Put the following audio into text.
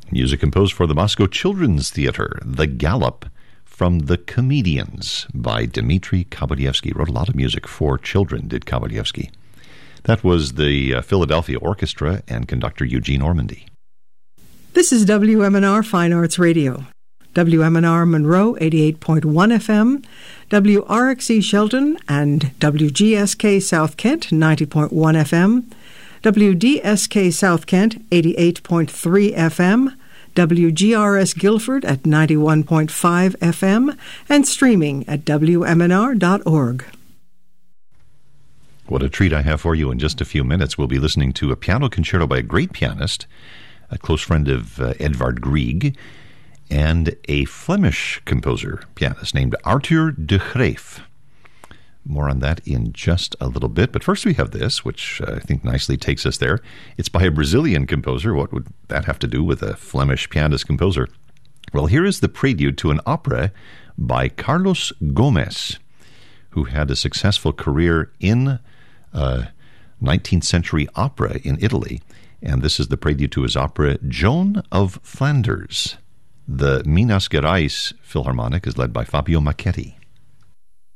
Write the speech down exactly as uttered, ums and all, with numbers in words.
Music composed for the Moscow Children's Theater, The Gallop, from The Comedians by Dmitri Kabalyevsky. Wrote a lot of music for children, did Kabalyevsky. That was the uh, Philadelphia Orchestra and conductor Eugene Ormandy. This is W M N R Fine Arts Radio. W M N R Monroe, eighty-eight point one F M, W R X E Shelton and W G S K South Kent, ninety point one F M, W D S K South Kent, eighty-eight point three F M, W G R S Guilford at ninety-one point five F M, and streaming at W M N R dot org. What a treat I have for you. In just a few minutes, we'll be listening to a piano concerto by a great pianist, a close friend of uh, Edvard Grieg, and a Flemish composer, pianist named Arthur de Graef. More on that in just a little bit. But first we have this, which uh, I think nicely takes us there. It's by a Brazilian composer. What would that have to do with a Flemish pianist composer? Well, here is the prelude to an opera by Carlos Gomes, who had a successful career in uh, nineteenth century opera in Italy. And this is the prelude to his opera, Joan of Flanders. The Minas Gerais Philharmonic is led by Fabio Macchetti.